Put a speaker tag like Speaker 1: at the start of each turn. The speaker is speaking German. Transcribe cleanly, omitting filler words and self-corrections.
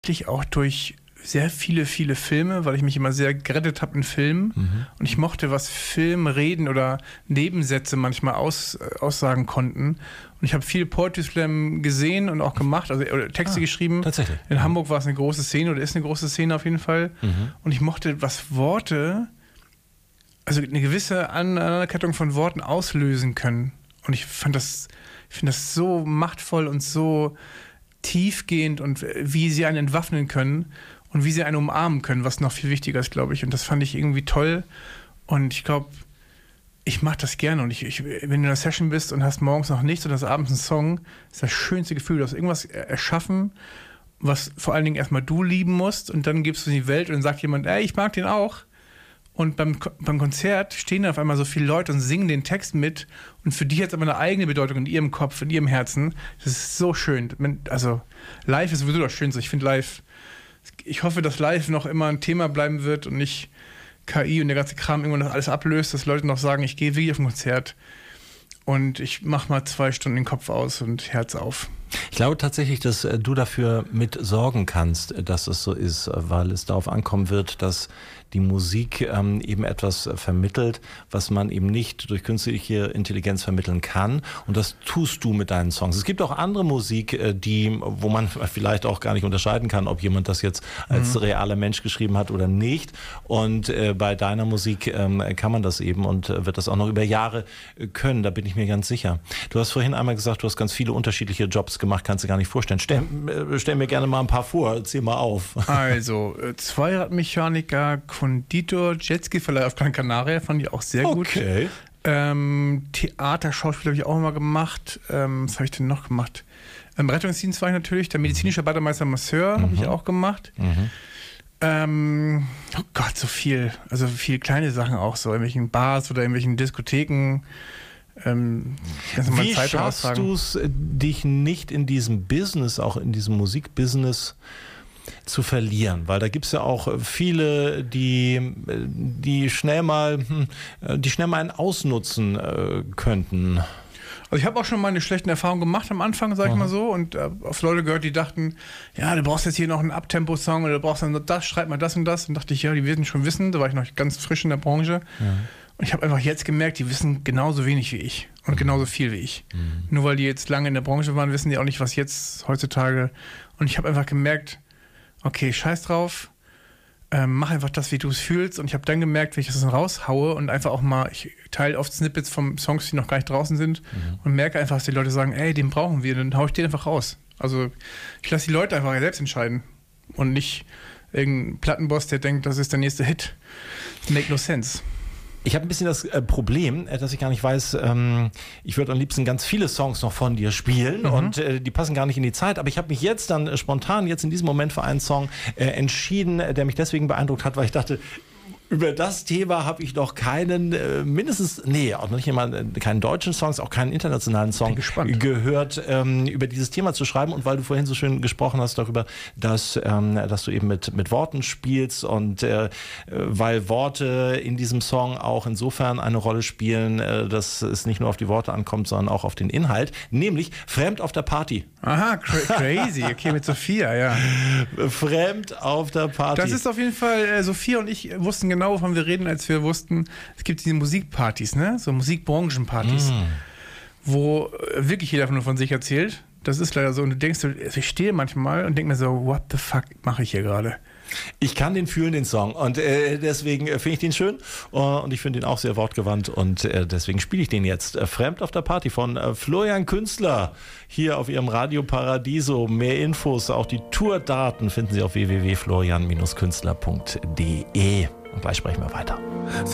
Speaker 1: Tatsächlich auch durch sehr viele Filme, weil ich mich immer sehr gerettet habe in Filmen. Und ich mochte, was Filmreden oder Nebensätze manchmal aussagen konnten. Und ich habe viel Poetry Slam gesehen und auch gemacht, also oder Texte geschrieben.
Speaker 2: Tatsächlich.
Speaker 1: In Hamburg war es eine große Szene oder ist eine große Szene auf jeden Fall. Und ich mochte, was Worte, also eine gewisse Aneinanderkettung von Worten auslösen können. Und ich finde das so machtvoll und so tiefgehend und wie sie einen entwaffnen können und wie sie einen umarmen können, was noch viel wichtiger ist, glaube ich. Und das fand ich irgendwie toll. Und ich glaube, ich mache das gerne. Und wenn du in einer Session bist und hast morgens noch nichts und hast abends einen Song, ist das schönste Gefühl. Du hast irgendwas erschaffen, was vor allen Dingen erstmal du lieben musst. Und dann gibst du es in die Welt und dann sagt jemand, ey, ich mag den auch. Und beim Konzert stehen dann auf einmal so viele Leute und singen den Text mit. Und für die hat es aber eine eigene Bedeutung in ihrem Kopf, in ihrem Herzen. Das ist so schön. Also live ist sowieso das Schönste. Ich finde live, ich hoffe, dass live noch immer ein Thema bleiben wird und nicht KI und der ganze Kram irgendwann das alles ablöst, dass Leute noch sagen, ich gehe wirklich auf ein Konzert und ich mache mal 2 Stunden den Kopf aus und Herz auf.
Speaker 2: Ich glaube tatsächlich, dass du dafür mit sorgen kannst, dass es so ist, weil es darauf ankommen wird, dass die Musik eben etwas vermittelt, was man eben nicht durch künstliche Intelligenz vermitteln kann. Und das tust du mit deinen Songs. Es gibt auch andere Musik, wo man vielleicht auch gar nicht unterscheiden kann, ob jemand das jetzt als realer Mensch geschrieben hat oder nicht. Und bei deiner Musik kann man das eben und wird das auch noch über Jahre können. Da bin ich mir ganz sicher. Du hast vorhin einmal gesagt, du hast ganz viele unterschiedliche Jobs gemacht, kannst du gar nicht vorstellen. Stell mir gerne mal ein paar vor, zähl mal auf.
Speaker 1: Also, Zweiradmechaniker, Konditor, Jetski-Verleih auf Gran Canaria, fand ich auch sehr gut.
Speaker 2: Okay.
Speaker 1: Theater, Schauspiel habe ich auch mal gemacht. Was habe ich denn noch gemacht? Rettungsdienst war ich natürlich, der medizinische Bademeister Masseur habe ich auch gemacht. Oh Gott, so viel. Also viele kleine Sachen auch, so in irgendwelchen Bars oder in irgendwelchen Diskotheken.
Speaker 2: Wie schaffst du es, dich nicht in diesem Business, auch in diesem Musikbusiness zu verlieren? Weil da gibt es ja auch viele, die schnell mal einen ausnutzen könnten.
Speaker 1: Also ich habe auch schon mal eine schlechte Erfahrung gemacht am Anfang, sag ich mal so, und auf Leute gehört, die dachten, ja, du brauchst jetzt hier noch einen Abtempo-Song oder du brauchst dann das, schreib mal das und das. Und dachte ich, ja, die werden schon wissen, da war ich noch ganz frisch in der Branche. Und ich habe einfach jetzt gemerkt, die wissen genauso wenig wie ich und genauso viel wie ich. Nur weil die jetzt lange in der Branche waren, wissen die auch nicht, was jetzt heutzutage. Und ich habe einfach gemerkt, okay, scheiß drauf, mach einfach das, wie du es fühlst. Und ich habe dann gemerkt, wenn ich das dann raushaue und einfach auch mal, ich teile oft Snippets von Songs, die noch gar nicht draußen sind und merke einfach, dass die Leute sagen, ey, den brauchen wir, dann haue ich den einfach raus. Also ich lasse die Leute einfach selbst entscheiden und nicht irgendein Plattenboss, der denkt, das ist der nächste Hit. Make no sense.
Speaker 2: Ich habe ein bisschen das Problem, dass ich gar nicht weiß, ich würde am liebsten ganz viele Songs noch von dir spielen und die passen gar nicht in die Zeit, aber ich habe mich jetzt dann spontan in diesem Moment für einen Song entschieden, der mich deswegen beeindruckt hat, weil ich dachte, über das Thema habe ich noch keinen, auch noch nicht immer keinen deutschen Songs, auch keinen internationalen Song gehört, über dieses Thema zu schreiben. Und weil du vorhin so schön gesprochen hast darüber, dass du eben mit Worten spielst und weil Worte in diesem Song auch insofern eine Rolle spielen, dass es nicht nur auf die Worte ankommt, sondern auch auf den Inhalt, nämlich Fremd auf der Party.
Speaker 1: Aha, crazy. Okay, mit Sophia, ja.
Speaker 2: Fremd auf der Party.
Speaker 1: Das ist auf jeden Fall, Sophia und ich wussten genau, wovon wir reden, als wir wussten, es gibt diese Musikpartys, ne? So Musikbranchenpartys, wo wirklich jeder von sich erzählt. Das ist leider so. Und du denkst, ich stehe manchmal und denke mir so, what the fuck mache ich hier gerade?
Speaker 2: Ich kann den fühlen, den Song. Und deswegen finde ich den schön. Und ich finde ihn auch sehr wortgewandt. Und deswegen spiele ich den jetzt. Fremd auf der Party von Florian Künstler. Hier auf ihrem Radio Paradiso. Mehr Infos, auch die Tourdaten finden Sie auf www.florian-künstler.de. Und gleich sprechen wir weiter.